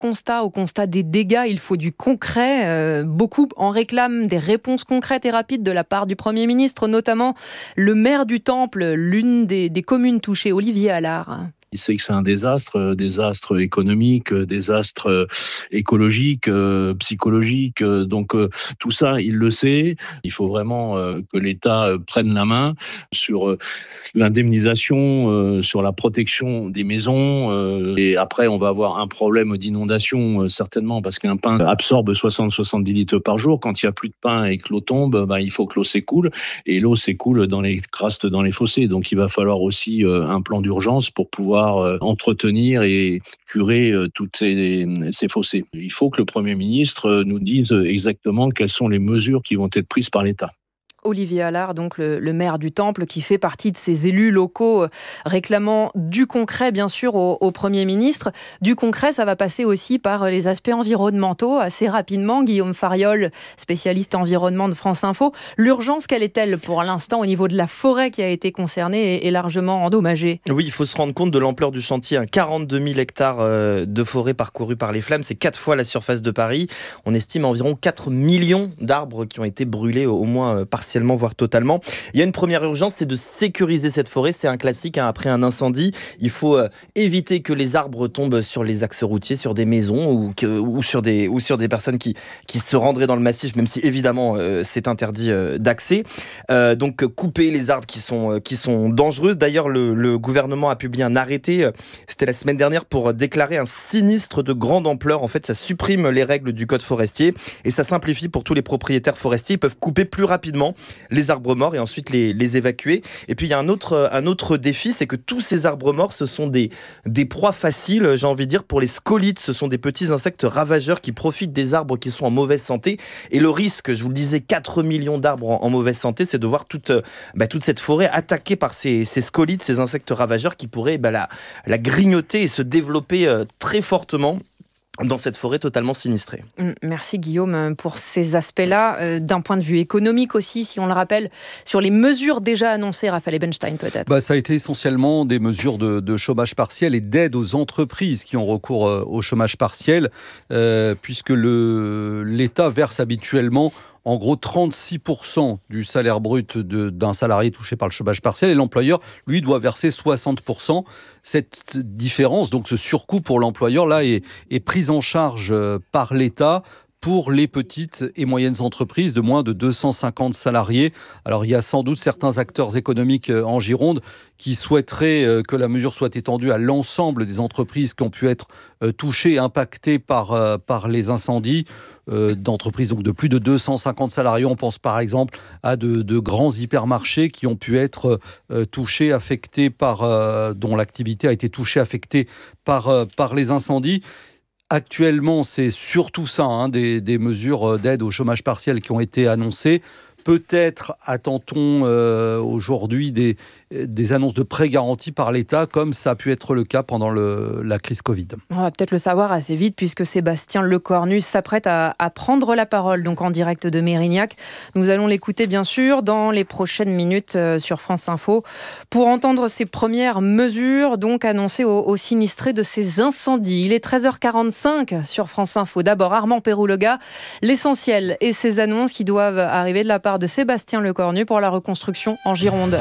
constat, au constat des dégâts, il faut du concret. Beaucoup en réclament des réponses concrètes et rapides de la part du Premier ministre, notamment le maire du Temple, l'une des communes touchées, Olivier Allard. Il sait que c'est un désastre économique, désastre écologique, psychologique. Donc tout ça, il le sait. Il faut vraiment que l'État prenne la main sur l'indemnisation, sur la protection des maisons. Et après, on va avoir un problème d'inondation certainement parce qu'un pain absorbe 60-70 litres par jour. Quand il n'y a plus de pain et que l'eau tombe, il faut que l'eau s'écoule. Et l'eau s'écoule dans les crastes, dans les fossés. Donc il va falloir aussi un plan d'urgence pour pouvoir entretenir et curer toutes ces fossés. Il faut que le Premier ministre nous dise exactement quelles sont les mesures qui vont être prises par l'État. Olivier Allard, donc le maire du Temple, qui fait partie de ces élus locaux réclamant du concret, bien sûr, au Premier ministre. Du concret, ça va passer aussi par les aspects environnementaux. Assez rapidement, Guillaume Fariol, spécialiste environnement de France Info. L'urgence, quelle est-elle pour l'instant au niveau de la forêt qui a été concernée et largement endommagée ? Oui, il faut se rendre compte de l'ampleur du chantier. 42 000 hectares de forêt parcourus par les flammes, c'est 4 fois la surface de Paris. On estime environ 4 millions d'arbres qui ont été brûlés, au moins partiellement, voire totalement. Il y a une première urgence, c'est de sécuriser cette forêt. C'est un classique, après un incendie. Il faut éviter que les arbres tombent sur les axes routiers, sur des maisons ou sur des personnes qui se rendraient dans le massif, même si évidemment c'est interdit d'accès. Donc couper les arbres qui sont dangereux. D'ailleurs, le gouvernement a publié un arrêté, c'était la semaine dernière, pour déclarer un sinistre de grande ampleur. En fait, ça supprime les règles du code forestier et ça simplifie pour tous les propriétaires forestiers. Ils peuvent couper plus rapidement les arbres morts et ensuite les évacuer. Et puis il y a un autre défi, c'est que tous ces arbres morts, ce sont des proies faciles, j'ai envie de dire, pour les scolites. Ce sont des petits insectes ravageurs qui profitent des arbres qui sont en mauvaise santé. Et le risque, je vous le disais, 4 millions d'arbres en mauvaise santé, c'est de voir toute cette forêt attaquée par ces scolites, ces insectes ravageurs qui pourraient la grignoter et se développer très fortement dans cette forêt totalement sinistrée. Merci Guillaume pour ces aspects-là. D'un point de vue économique aussi, si on le rappelle, sur les mesures déjà annoncées, Raphaël Ebenstein peut-être. Ça a été essentiellement des mesures de chômage partiel et d'aide aux entreprises qui ont recours au chômage partiel, puisque l'État verse habituellement en gros 36% du salaire brut d'un salarié touché par le chômage partiel et l'employeur, lui, doit verser 60%. Cette différence, donc ce surcoût pour l'employeur, là, est prise en charge par l'État pour les petites et moyennes entreprises de moins de 250 salariés. Alors, il y a sans doute certains acteurs économiques en Gironde qui souhaiteraient que la mesure soit étendue à l'ensemble des entreprises qui ont pu être touchées, impactées par les incendies, d'entreprises donc de plus de 250 salariés. On pense par exemple à de grands hypermarchés qui ont pu être touchés, affectés dont l'activité a été touchée, affectée par les incendies. Actuellement, c'est surtout ça, des mesures d'aide au chômage partiel qui ont été annoncées. Peut-être attend-on aujourd'hui des annonces de prêts garantis par l'État, comme ça a pu être le cas pendant la crise Covid. On va peut-être le savoir assez vite, puisque Sébastien Lecornu s'apprête à prendre la parole, donc en direct de Mérignac. Nous allons l'écouter, bien sûr, dans les prochaines minutes sur France Info, pour entendre ces premières mesures, donc annoncées aux sinistrés de ces incendies. Il est 13h45 sur France Info. D'abord, Armand Pérouloga, l'essentiel et ces annonces qui doivent arriver de la part de Sébastien Lecornu pour la reconstruction en Gironde.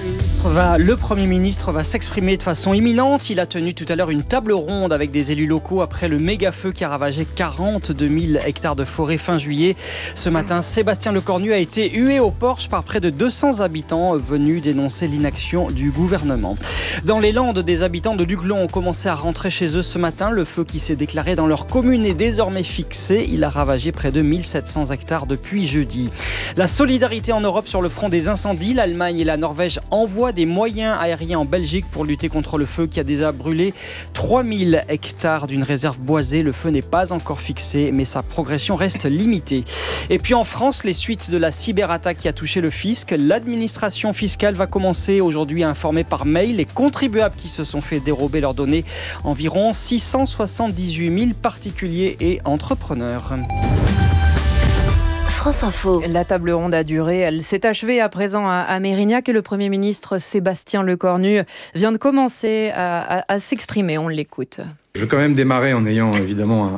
Le Premier ministre va s'exprimer de façon imminente. Il a tenu tout à l'heure une table ronde avec des élus locaux après le méga-feu qui a ravagé 42 000 hectares de forêt fin juillet. Ce matin, Sébastien Lecornu a été hué au porche par près de 200 habitants venus dénoncer l'inaction du gouvernement. Dans les Landes, des habitants de Luglon ont commencé à rentrer chez eux ce matin. Le feu qui s'est déclaré dans leur commune est désormais fixé. Il a ravagé près de 1700 hectares depuis jeudi. La solidarité en Europe sur le front des incendies. L'Allemagne et la Norvège envoient des moyens aériens en Belgique pour lutter contre le feu qui a déjà brûlé 3000 hectares d'une réserve boisée. Le feu n'est pas encore fixé, mais sa progression reste limitée. Et puis en France, les suites de la cyberattaque qui a touché le fisc. L'administration fiscale va commencer aujourd'hui à informer par mail les contribuables qui se sont fait dérober leurs données. Environ 678 000 particuliers et entrepreneurs. France Info. La table ronde a duré. Elle s'est achevée à présent à Mérignac et le Premier ministre Sébastien Lecornu vient de commencer à s'exprimer. On l'écoute. Je veux quand même démarrer en ayant évidemment